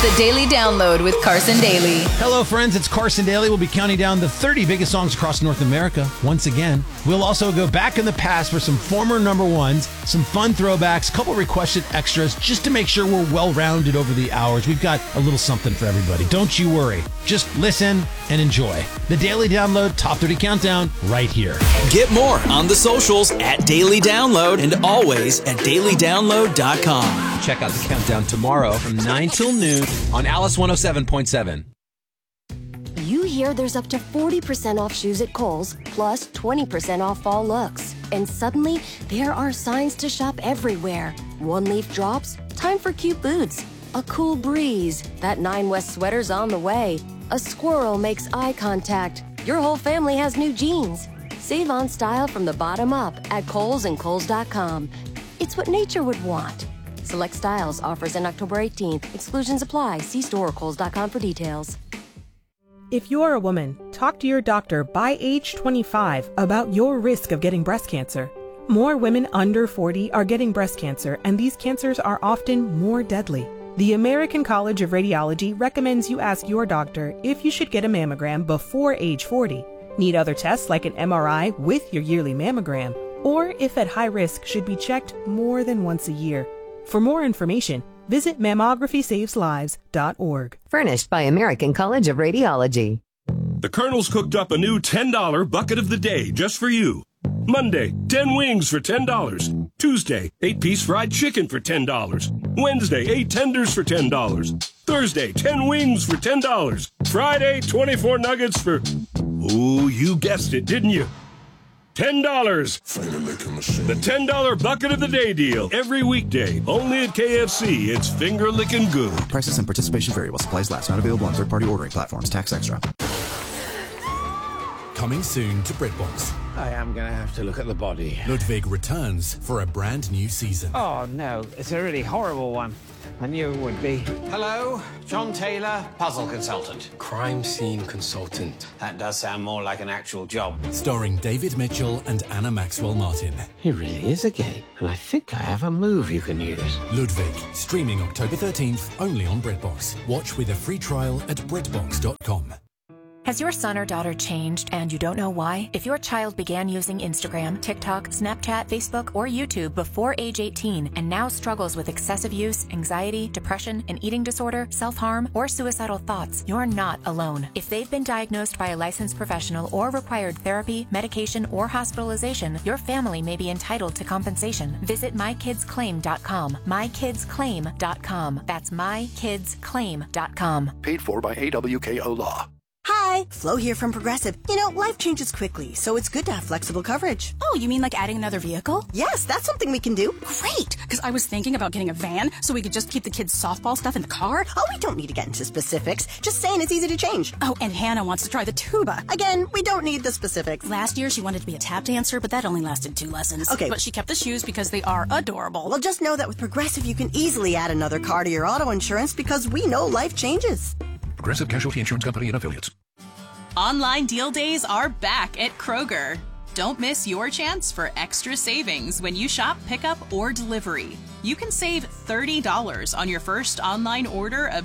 The Daily Download with Carson Daly. Hello, friends. It's Carson Daly. We'll be counting down the 30 biggest songs across North America once again. We'll also go back in the past for some former number ones, some fun throwbacks, a couple requested extras, just to make sure we're well-rounded over the hours. We've got a little something for everybody. Don't you worry. Just listen and enjoy. The Daily Download Top 30 Countdown right here. Get more on the socials at Daily Download and always at dailydownload.com. Check out the countdown tomorrow from 9 till noon on Alice 107.7. You hear there's up to 40% off shoes at Kohl's, plus 20% off fall looks. And suddenly, there are signs to shop everywhere. One leaf drops, time for cute boots. A cool breeze, that 9 West sweater's on the way. A squirrel makes eye contact. Your whole family has new jeans. Save on style from the bottom up at Kohl's and Kohl's.com. It's what nature would want. Select styles, offers in October 18th. Exclusions apply. See store or Kohl's.com for details. If you're a woman, talk to your doctor by age 25 about your risk of getting breast cancer. More women under 40 are getting breast cancer, and these cancers are often more deadly. The American College of Radiology recommends you ask your doctor if you should get a mammogram before age 40. Need other tests like an MRI with your yearly mammogram, or if at high risk should be checked more than once a year. For more information, visit mammographysaveslives.org. Furnished by American College of Radiology. The Colonel's cooked up a new $10 bucket of the day just for you. Monday, 10 wings for $10. Tuesday, 8-piece fried chicken for $10. Wednesday, 8 tenders for $10. Thursday, 10 wings for $10. Friday, 24 nuggets for... Ooh, you guessed it, didn't you? $10. The $10 bucket of the day deal. Every weekday. Only at KFC. It's finger licking good. Prices and participation vary while supplies last. Not available on third-party ordering platforms. Tax extra. Coming soon to BritBox. I am going to have to look at the body. Ludwig returns for a brand new season. Oh, no. It's a really horrible one. I knew it would be. Hello, John Taylor, puzzle consultant. Crime scene consultant. That does sound more like an actual job. Starring David Mitchell and Anna Maxwell Martin. He really is a game, and I think I have a move you can use. Ludwig, streaming October 13th, only on BritBox. Watch with a free trial at BritBox.com. Has your son or daughter changed and you don't know why? If your child began using Instagram, TikTok, Snapchat, Facebook, or YouTube before age 18 and now struggles with excessive use, anxiety, depression, an eating disorder, self-harm, or suicidal thoughts, you're not alone. If they've been diagnosed by a licensed professional or required therapy, medication, or hospitalization, your family may be entitled to compensation. Visit mykidsclaim.com. mykidsclaim.com. That's mykidsclaim.com. Paid for by AWKO Law. Hi, Flo here from Progressive. You know, life changes quickly, so it's good to have flexible coverage. Oh, you mean like adding another vehicle? Yes, that's something we can do. Great, because I was thinking about getting a van so we could just keep the kids' softball stuff in the car. Oh, we don't need to get into specifics. Just saying it's easy to change. Oh, and Hannah wants to try the tuba. Again, we don't need the specifics. Last year, she wanted to be a tap dancer, but that only lasted 2 lessons. Okay. But she kept the shoes because they are adorable. Well, just know that with Progressive, you can easily add another car to your auto insurance because we know life changes. Progressive Casualty Insurance Company and Affiliates. Online deal days are back at Kroger. Don't miss your chance for extra savings when you shop pickup or delivery. You can save $30 on your first online order of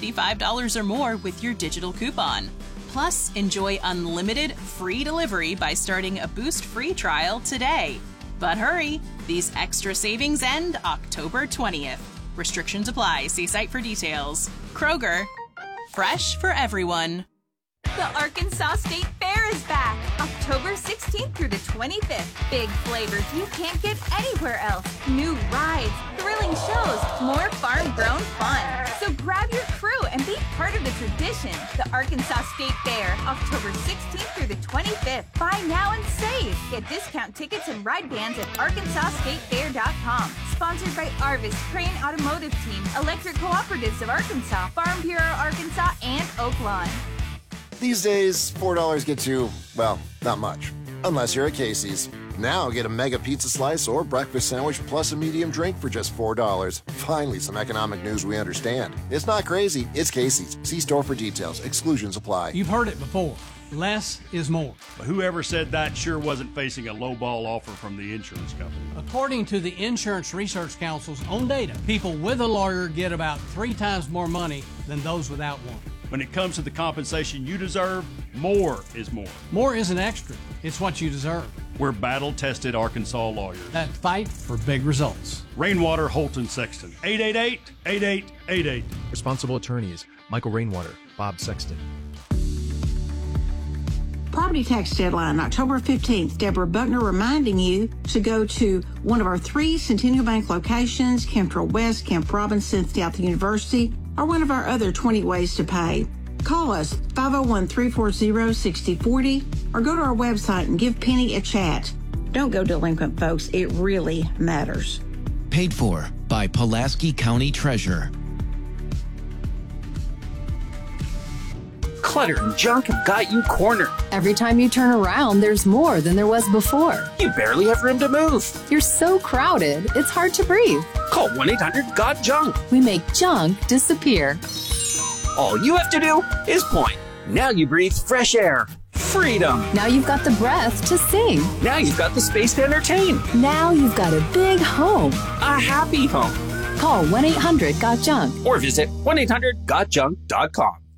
$75 or more with your digital coupon. Plus, enjoy unlimited free delivery by starting a Boost free trial today. But hurry, these extra savings end October 20th. Restrictions apply. See site for details. Kroger, fresh for everyone. The Arkansas State Fair is back, October 16th through the 25th. Big flavors you can't get anywhere else. New rides, thrilling shows, more farm-grown fun. So grab your crew and be part of the tradition. The Arkansas State Fair, October 16th through the 25th. Buy now and save. Get discount tickets and ride bands at ArkansasStateFair.com. Sponsored by Arvis, Crane Automotive Team, Electric Cooperatives of Arkansas, Farm Bureau Arkansas, and Oaklawn. These days, $4 gets you, well, not much. Unless you're at Casey's. Now get a mega pizza slice or breakfast sandwich plus a medium drink for just $4. Finally, some economic news we understand. It's not crazy, it's Casey's. See store for details. Exclusions apply. You've heard it before. Less is more. But whoever said that sure wasn't facing a lowball offer from the insurance company. According to the Insurance Research Council's own data, people with a lawyer get about 3 times more money than those without one. When it comes to the compensation you deserve, more is more. More isn't extra. It's what you deserve. We're battle-tested Arkansas lawyers that fight for big results. Rainwater, Holton, Sexton. 888-8888. Responsible attorneys, Michael Rainwater, Bob Sexton. Property tax deadline, October 15th. Deborah Buckner reminding you to go to one of our 3 Centennial Bank locations, Camp West, Camp Robinson, South University, or one of our other 20 ways to pay. Call us 501-340-6040 or go to our website and give Penny a chat. Don't go delinquent, folks. It really matters. Paid for by Pulaski County Treasurer. Clutter and junk have got you cornered. Every time you turn around, there's more than there was before. You barely have room to move. You're so crowded, it's hard to breathe. Call 1-800-GOT-JUNK. We make junk disappear. All you have to do is point. Now you breathe fresh air. Freedom. Now you've got the breath to sing. Now you've got the space to entertain. Now you've got a big home. A happy home. Call 1-800-GOT-JUNK. Or visit 1-800-GOTJUNK.com.